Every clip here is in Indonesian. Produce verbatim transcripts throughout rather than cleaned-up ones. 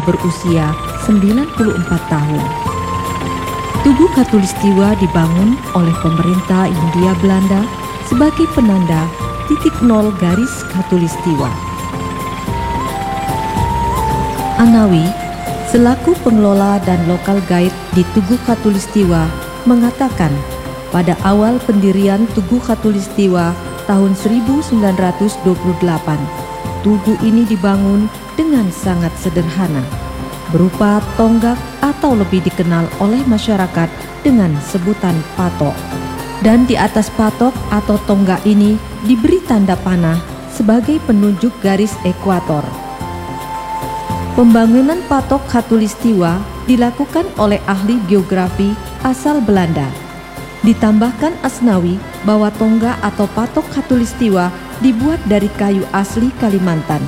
berusia sembilan puluh empat tahun. Tugu Khatulistiwa dibangun oleh pemerintah Hindia Belanda sebagai penanda titik nol garis Khatulistiwa. Anawi, selaku pengelola dan lokal guide di Tugu Khatulistiwa, mengatakan pada awal pendirian Tugu Khatulistiwa tahun seribu sembilan ratus dua puluh delapan, tugu ini dibangun dengan sangat sederhana, berupa tonggak atau lebih dikenal oleh masyarakat dengan sebutan patok. Dan di atas patok atau tonggak ini diberi tanda panah sebagai penunjuk garis ekuator. Pembangunan patok Khatulistiwa dilakukan oleh ahli geografi asal Belanda. Ditambahkan Asnawi bahwa tonggak atau patok Khatulistiwa dibuat dari kayu asli Kalimantan.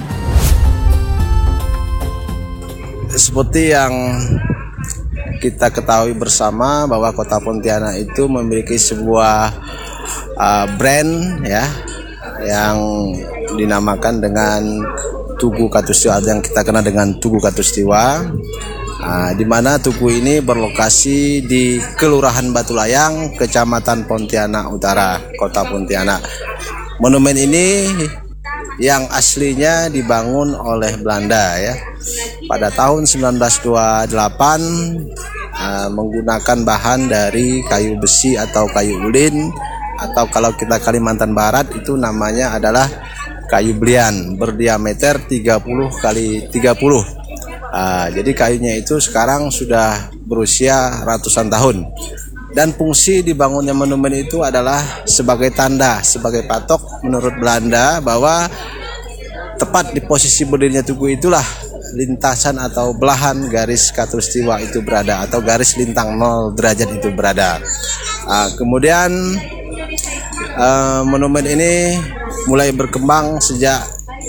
Seperti yang kita ketahui bersama bahwa Kota Pontianak itu memiliki sebuah uh, brand ya yang dinamakan dengan Tugu Khatulistiwa, yang kita kenal dengan Tugu Khatulistiwa, uh, di mana tugu ini berlokasi di Kelurahan Batu Layang, Kecamatan Pontianak Utara, Kota Pontianak. Monumen ini yang aslinya dibangun oleh Belanda ya pada tahun seribu sembilan ratus dua puluh delapan uh, menggunakan bahan dari kayu besi atau kayu ulin, atau kalau kita Kalimantan Barat itu namanya adalah kayu belian berdiameter tiga puluh kali tiga puluh. Uh, jadi kayunya itu sekarang sudah berusia ratusan tahun. Dan fungsi dibangunnya monumen itu adalah sebagai tanda, sebagai patok menurut Belanda bahwa tepat di posisi berdirinya tugu itulah lintasan atau belahan garis Khatulistiwa itu berada, atau garis lintang nol derajat itu berada. Uh, kemudian uh, monumen ini mulai berkembang sejak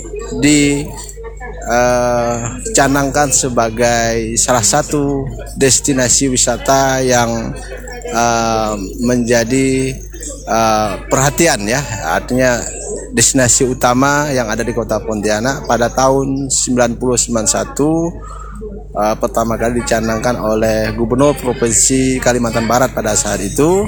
dicanangkan uh, sebagai salah satu destinasi wisata yang Uh, menjadi uh, perhatian ya, artinya destinasi utama yang ada di Kota Pontianak pada tahun sembilan puluh sembilan satu, uh, pertama kali dicanangkan oleh Gubernur Provinsi Kalimantan Barat pada saat itu.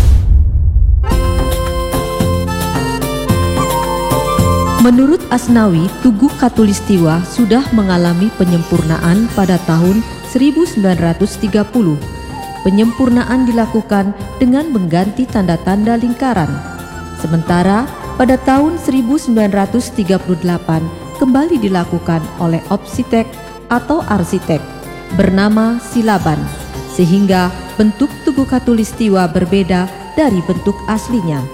Menurut Asnawi, Tugu Khatulistiwa sudah mengalami penyempurnaan pada tahun seribu sembilan ratus tiga puluh. Penyempurnaan dilakukan dengan mengganti tanda-tanda lingkaran. Sementara pada tahun seribu sembilan ratus tiga puluh delapan kembali dilakukan oleh arsitek atau arsitek bernama Silaban, sehingga bentuk Tugu Khatulistiwa berbeda dari bentuk aslinya.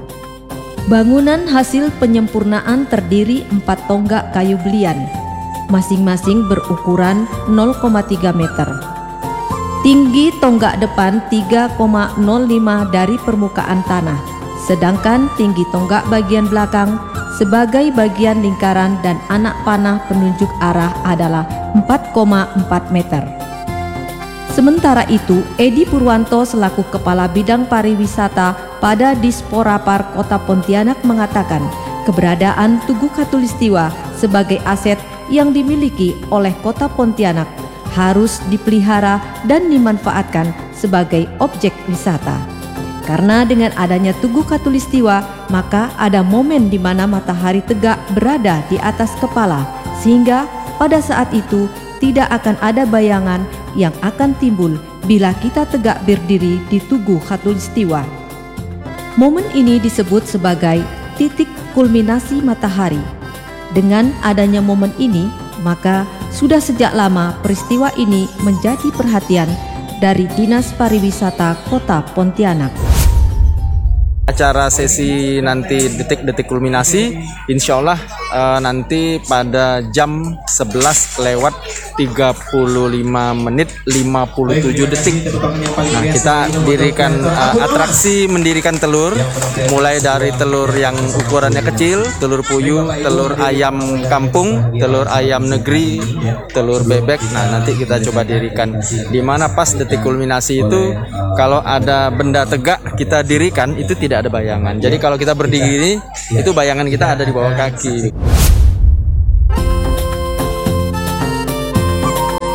Bangunan hasil penyempurnaan terdiri empat tonggak kayu belian, masing-masing berukuran nol koma tiga meter. Tinggi tonggak depan tiga koma nol lima dari permukaan tanah, sedangkan tinggi tonggak bagian belakang sebagai bagian lingkaran dan anak panah penunjuk arah adalah empat koma empat meter. Sementara itu, Edi Purwanto selaku Kepala Bidang Pariwisata pada Disporapar Kota Pontianak mengatakan keberadaan Tugu Khatulistiwa sebagai aset yang dimiliki oleh Kota Pontianak harus dipelihara dan dimanfaatkan sebagai objek wisata. Karena dengan adanya Tugu Khatulistiwa, maka ada momen di mana matahari tegak berada di atas kepala, sehingga pada saat itu tidak akan ada bayangan yang akan timbul bila kita tegak berdiri di Tugu Khatulistiwa. Momen ini disebut sebagai titik kulminasi matahari. Dengan adanya momen ini, maka sudah sejak lama peristiwa ini menjadi perhatian dari Dinas Pariwisata Kota Pontianak. Acara sesi nanti detik-detik kulminasi, insya Allah uh, nanti pada jam sebelas lewat tiga puluh lima menit lima puluh tujuh detik. Nah, kita dirikan uh, atraksi mendirikan telur, mulai dari telur yang ukurannya kecil, telur puyuh, telur ayam kampung, telur ayam negeri, telur bebek. Nah, nanti kita coba dirikan di mana pas detik kulminasi itu, kalau ada benda tegak kita dirikan itu tidak ada bayangan. Jadi kalau kita berdiri itu bayangan kita ada di bawah kaki.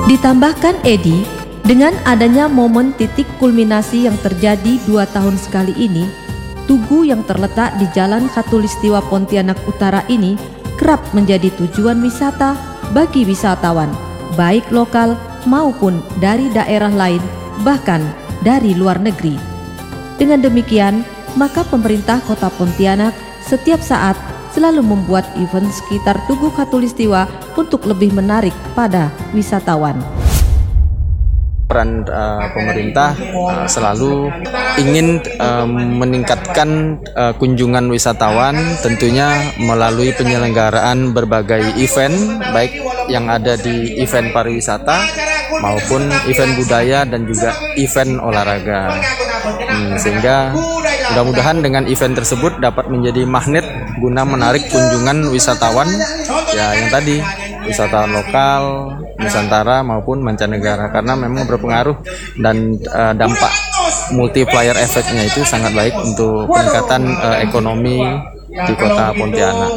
Ditambahkan Edi, dengan adanya momen titik kulminasi yang terjadi dua tahun sekali ini, Tugu yang terletak di Jalan Khatulistiwa Pontianak Utara ini kerap menjadi tujuan wisata bagi wisatawan, baik lokal maupun dari daerah lain, bahkan dari luar negeri. Dengan demikian, maka pemerintah Kota Pontianak setiap saat selalu membuat event sekitar Tugu Khatulistiwa untuk lebih menarik pada wisatawan. Peran uh, pemerintah uh, selalu ingin uh, meningkatkan uh, kunjungan wisatawan, tentunya melalui penyelenggaraan berbagai event, baik yang ada di event pariwisata maupun event budaya dan juga event olahraga. Hmm, sehingga mudah-mudahan dengan event tersebut dapat menjadi magnet guna menarik kunjungan wisatawan, ya yang tadi wisatawan lokal, Nusantara maupun mancanegara, karena memang berpengaruh dan uh, dampak multiplier efeknya itu sangat baik untuk peningkatan uh, ekonomi di Kota Pontianak.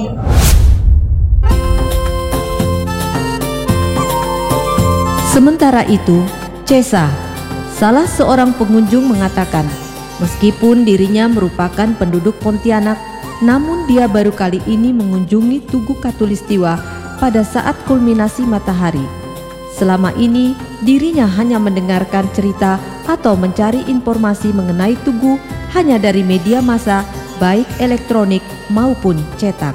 Sementara itu, Cesa, salah seorang pengunjung mengatakan, meskipun dirinya merupakan penduduk Pontianak, namun dia baru kali ini mengunjungi Tugu Khatulistiwa pada saat kulminasi matahari. Selama ini, dirinya hanya mendengarkan cerita atau mencari informasi mengenai Tugu hanya dari media massa, baik elektronik maupun cetak.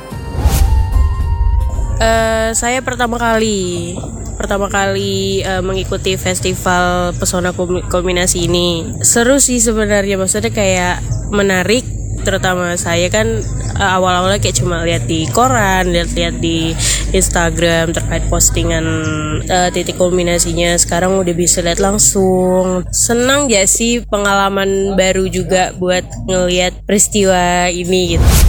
Uh, saya pertama kali pertama kali uh, mengikuti festival Pesona Kulminasi ini. Seru sih sebenarnya, maksudnya kayak menarik, terutama saya kan uh, awal-awalnya kayak cuma lihat di koran, lihat-lihat di Instagram terkait postingan uh, titik kulminasinya. Sekarang udah bisa lihat langsung. Senang ya sih, pengalaman baru juga buat ngelihat peristiwa ini gitu.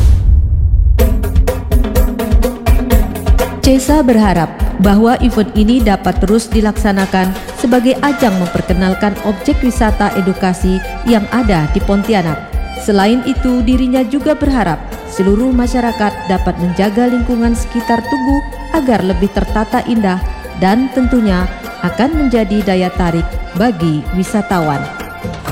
Cesa berharap bahwa event ini dapat terus dilaksanakan sebagai ajang memperkenalkan objek wisata edukasi yang ada di Pontianak. Selain itu, dirinya juga berharap seluruh masyarakat dapat menjaga lingkungan sekitar Tugu agar lebih tertata indah dan tentunya akan menjadi daya tarik bagi wisatawan.